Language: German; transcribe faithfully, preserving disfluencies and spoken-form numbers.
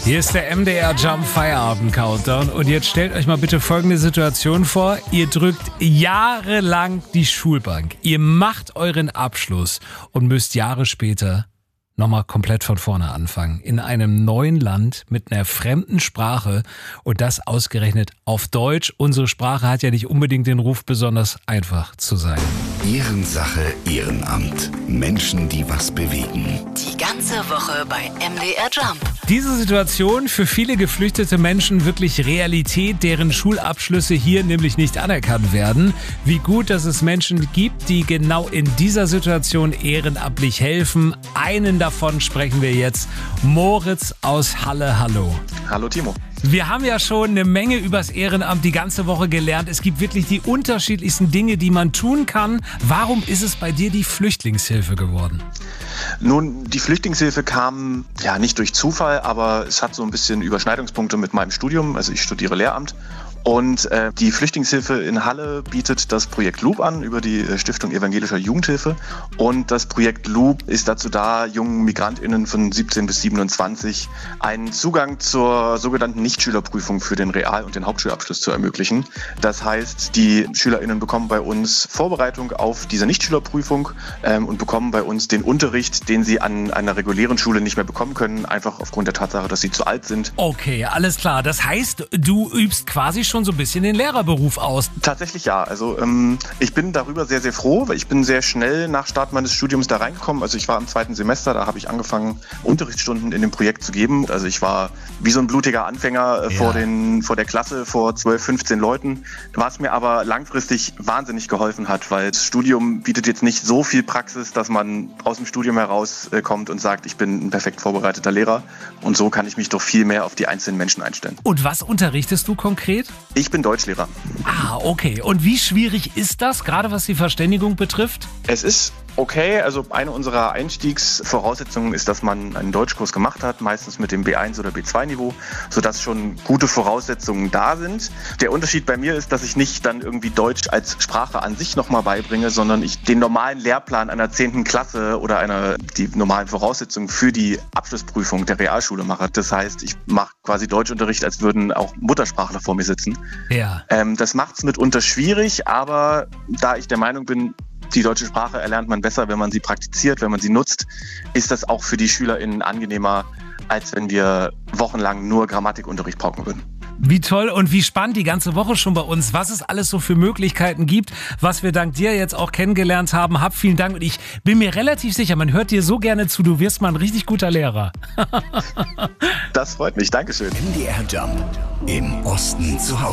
Hier ist der M D R Jump Feierabend Countdown und jetzt stellt euch mal bitte folgende Situation vor. Ihr drückt jahrelang die Schulbank, ihr macht euren Abschluss und müsst Jahre später nochmal komplett von vorne anfangen. In einem neuen Land mit einer fremden Sprache und das ausgerechnet auf Deutsch. Unsere Sprache hat ja nicht unbedingt den Ruf, besonders einfach zu sein. Ehrensache, Ehrenamt. Menschen, die was bewegen. Die ganze Woche bei M D R Jump. Diese Situation für viele geflüchtete Menschen wirklich Realität, deren Schulabschlüsse hier nämlich nicht anerkannt werden. Wie gut, dass es Menschen gibt, die genau in dieser Situation ehrenamtlich helfen. Einen davon sprechen wir jetzt. Moritz aus Halle, hallo. Hallo Timo. Wir haben ja schon eine Menge übers Ehrenamt die ganze Woche gelernt. Es gibt wirklich die unterschiedlichsten Dinge, die man tun kann. Warum ist es bei dir die Flüchtlingshilfe geworden? Nun, die Flüchtlingshilfe kam ja nicht durch Zufall, aber es hat so ein bisschen Überschneidungspunkte mit meinem Studium. Also ich studiere Lehramt. Und äh, die Flüchtlingshilfe in Halle bietet das Projekt Loop an über die äh, Stiftung Evangelischer Jugendhilfe. Und das Projekt Loop ist dazu da, jungen MigrantInnen von siebzehn bis siebenundzwanzig einen Zugang zur sogenannten Nichtschülerprüfung für den Real- und den Hauptschulabschluss zu ermöglichen. Das heißt, die SchülerInnen bekommen bei uns Vorbereitung auf diese Nichtschülerprüfung ähm, und bekommen bei uns den Unterricht, den sie an einer regulären Schule nicht mehr bekommen können, einfach aufgrund der Tatsache, dass sie zu alt sind. Okay, alles klar. Das heißt, du übst quasi schon so ein bisschen den Lehrerberuf aus. Tatsächlich ja. Also ähm, ich bin darüber sehr, sehr froh, weil ich bin sehr schnell nach Start meines Studiums da reingekommen. Also ich war im zweiten Semester, da habe ich angefangen, Unterrichtsstunden in dem Projekt zu geben. Also ich war wie so ein blutiger Anfänger äh, ja. vor, den, vor der Klasse, vor zwölf, fünfzehn Leuten. Was mir aber langfristig wahnsinnig geholfen hat, weil das Studium bietet jetzt nicht so viel Praxis, dass man aus dem Studium heraus äh, kommt und sagt, ich bin ein perfekt vorbereiteter Lehrer. Und so kann ich mich doch viel mehr auf die einzelnen Menschen einstellen. Und was unterrichtest du konkret? Ich bin Deutschlehrer. Ah, okay. Und wie schwierig ist das, gerade was die Verständigung betrifft? Es ist okay. Also eine unserer Einstiegsvoraussetzungen ist, dass man einen Deutschkurs gemacht hat, meistens mit dem B eins oder B zwei Niveau, sodass schon gute Voraussetzungen da sind. Der Unterschied bei mir ist, dass ich nicht dann irgendwie Deutsch als Sprache an sich nochmal beibringe, sondern ich den normalen Lehrplan einer zehnten Klasse oder einer die normalen Voraussetzungen für die Abschlussprüfung der Realschule mache. Das heißt, ich mache quasi Deutschunterricht, als würden auch Muttersprachler vor mir sitzen. Ja. Ähm, das macht es mitunter schwierig, aber da ich der Meinung bin, die deutsche Sprache erlernt man besser, wenn man sie praktiziert, wenn man sie nutzt, ist das auch für die SchülerInnen angenehmer, als wenn wir wochenlang nur Grammatikunterricht pauken würden. Wie toll und wie spannend die ganze Woche schon bei uns, was es alles so für Möglichkeiten gibt, was wir dank dir jetzt auch kennengelernt haben. Hab vielen Dank und ich bin mir relativ sicher, man hört dir so gerne zu, du wirst mal ein richtig guter Lehrer. Das freut mich, Dankeschön. M D R Jump. Im Osten zu Hause.